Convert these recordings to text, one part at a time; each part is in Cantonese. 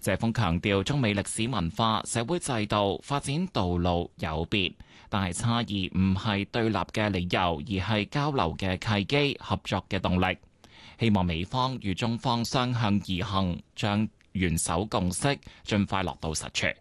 謝鋒強調，中美歷史文化、社會制度發展道路有別，但係差異唔係對立嘅理由，而係交流嘅契機、合作嘅動力。希望美方與中方相向而行，將元首共識盡快落到實處。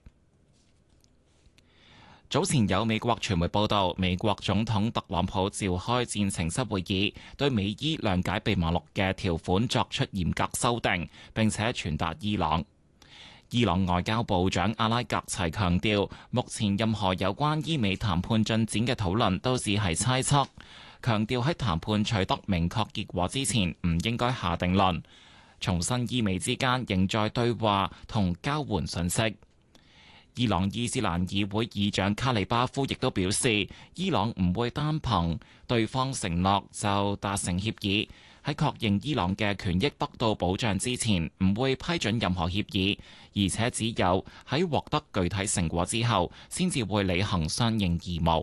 早前有美國傳媒報道，美國總統特朗普召開戰情室會議，對美伊諒解備忘錄嘅條款作出嚴格修訂，並且傳達伊朗。伊朗外交部長阿拉格齊強調，目前任何有關伊美談判進展嘅討論都只係猜測，強調喺談判取得明確結果之前，唔應該下定論。重申伊美之間仍在對話同交換信息。伊朗伊斯蘭議會議長卡里巴夫亦都表示，伊朗唔會單憑對方承諾就達成協議，喺確認伊朗嘅權益得到保障之前，唔會批准任何協議，而且只有喺獲得具體成果之後，先至會履行相應義務。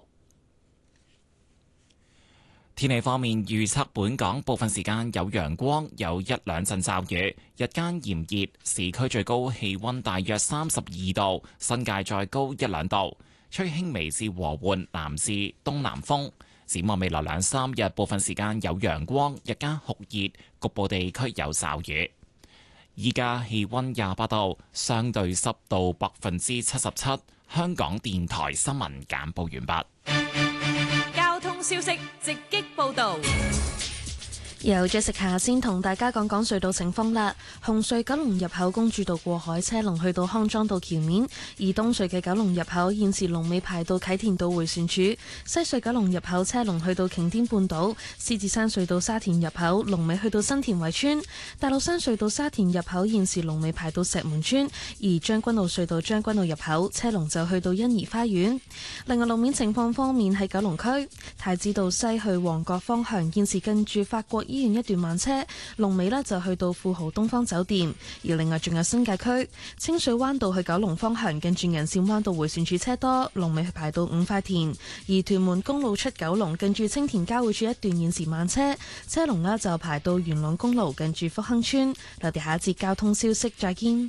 天氣方面，預測本港部分時間有陽光，有一兩陣驟雨，日間炎熱，市區最高氣溫大約32度，新界再高一兩度，吹輕微至和緩南至東南風。展望未來兩三日，部分時間有陽光，日間酷熱，局部地區有驟雨。依家氣溫28度，相對濕度77%。香港電台新聞簡報完畢。 消息直擊報導。 由Jessica先同大家講講隧道情況啦。紅隧九龍入口公主道過海車龍去到康莊道橋面，而東隧嘅九龍入口現時龍尾排到啟田道迴旋處，西隧九龍入口車龍去到擎天半島，獅子山隧道沙田入口龍尾去到新田圍村，大老山隧道沙田入口現時龍尾排到石門村，而將軍澳隧道將軍澳入口車龍就去到欣怡花園。另外路面情況方面，喺九龍區太子道西去旺角方向現時近住法國醫院一段慢車，龍尾呢就去到富豪東方酒店。而另外仲有新界區清水灣道去九龍方向近住銀線灣道迴旋處車多，龍尾排到五塊田。而屯門公路出九龍近住青田交匯處一段現時慢車，車龍呢就排到元朗公路近住福亨村。我哋下一節交通消息再見。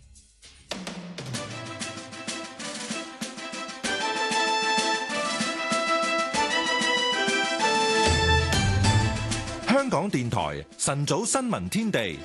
香港電台晨早新聞天地，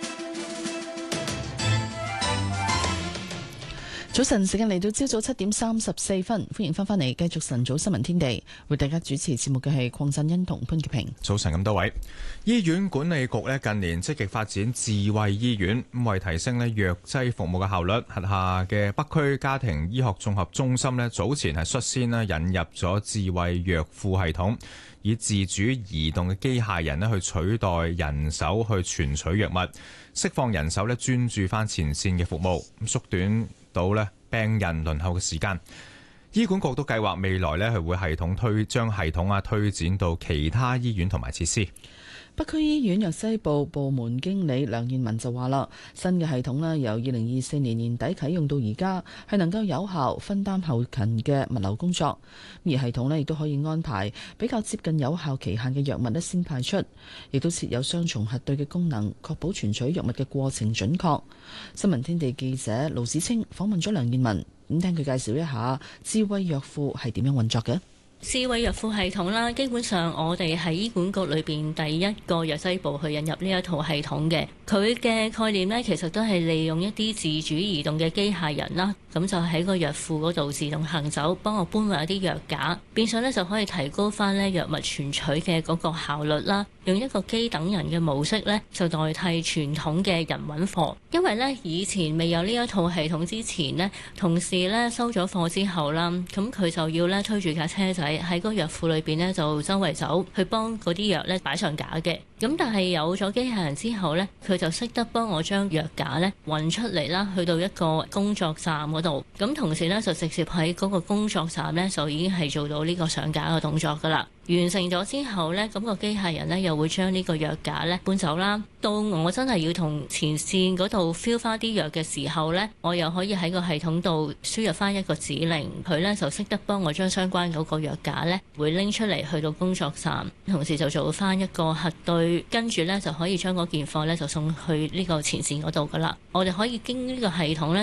早晨時間嚟到朝早7:34，歡迎翻嚟繼續晨早新聞天地，為大家主持節目嘅係鄺振欣同潘潔平。 早晨咁多位，醫院管理局近年積極發展智慧醫院，為提升藥劑服務嘅效率，轄下嘅北區家庭醫學綜合中心早前係率先引入咗智慧藥庫系統，以自主移動嘅機械人去取代人手去存取藥物，釋放人手專注翻前線嘅服務，縮短到病人輪候嘅時間。醫管局都計劃未來係會將系統推展到其他醫院同埋設施。 北區醫院藥劑部部門經理梁燕文就話啦，新嘅系統由2024年年底啟用到而家，係能夠有效分擔後勤嘅物流工作。而系統亦都可以安排比較接近有效期限嘅藥物先派出，亦都設有雙重核對嘅功能，確保存取藥物嘅過程準確。新聞天地記者盧子清訪問咗梁燕文，咁聽佢介紹一下智慧藥庫係點樣運作嘅。 智慧藥庫系統啦，基本上我哋喺醫管局裏邊第一個藥劑部去引入呢一套系統嘅。佢嘅概念呢，其實都係利用一啲自主移動嘅機械人啦，咁就喺個藥庫嗰度自動行走，幫我搬運一啲藥架，變相呢就可以提高翻呢藥物存取嘅嗰個效率啦。用一個機等人嘅模式呢，就代替傳統嘅人揾貨。因為呢，以前未有呢一套系統之前呢，同事呢收咗貨之後啦，咁佢就要呢推住架車仔喺個藥庫裏邊呢，就周圍走去幫嗰啲藥呢擺上架嘅。咁但係有咗機械人之後呢，佢就識得幫我將藥架呢運出嚟啦，去到一個工作站嗰度。咁同時呢，就直接喺嗰個工作站呢，就已經係做到呢個上架嘅動作㗎啦。完成咗之後呢，咁個機械人呢又會將呢個藥架呢搬走啦。到我真係要同前線嗰度 fill 翻啲藥嘅時候呢，我又可以喺個系統度輸入翻一個指令，佢呢就識得幫我將相關嗰個藥架呢會拎出嚟去到工作站，同時就做翻一個核對，跟住呢就可以將嗰件貨呢就送去呢個前線嗰度噶啦。我哋可以經呢個系統呢